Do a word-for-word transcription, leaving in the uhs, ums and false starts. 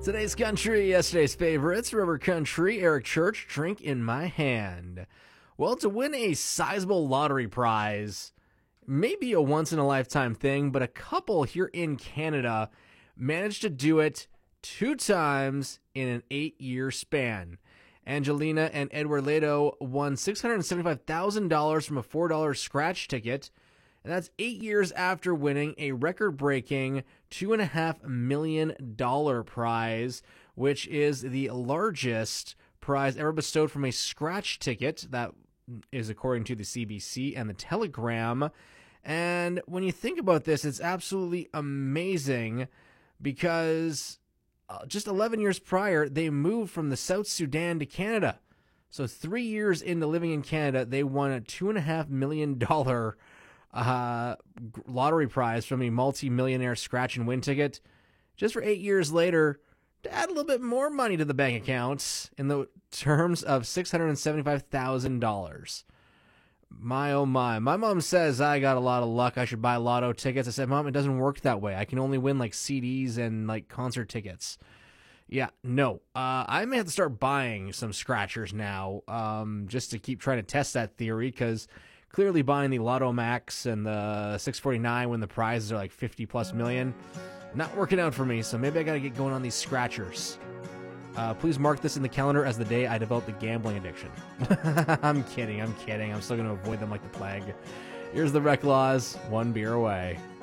Today's country, yesterday's favorites, River Country, Eric Church, Drink in My Hand. Well, to win a sizable lottery prize, maybe a once-in-a-lifetime thing, but a couple here in Canada managed to do it two times in an eight-year span. Angelina and Edward Leto won six hundred seventy-five thousand dollars from a four dollar scratch ticket, and that's eight years after winning a record-breaking two point five million dollars prize, which is the largest prize ever bestowed from a scratch ticket. That is according to the C B C and the Telegram. And when you think about this, it's absolutely amazing because uh, just eleven years prior, they moved from the South Sudan to Canada. So three years into living in Canada, they won a two point five million dollars uh, lottery prize from a multi-millionaire scratch and win ticket. Just for eight years later, to add a little bit more money to the bank accounts in the terms of six hundred seventy-five thousand dollars. My, oh my. My mom says I got a lot of luck. I should buy lotto tickets. I said, Mom, it doesn't work that way. I can only win like C Ds and like concert tickets. Yeah, no. Uh, I may have to start buying some scratchers now um, just to keep trying to test that theory, because clearly buying the Lotto Max and the six forty-nine when the prizes are like fifty plus million, not working out for me, so maybe I got to get going on these scratchers. Uh, please mark this in the calendar as the day I developed a gambling addiction. I'm kidding, I'm kidding. I'm still going to avoid them like the plague. Here's the Rec Laws, one beer away.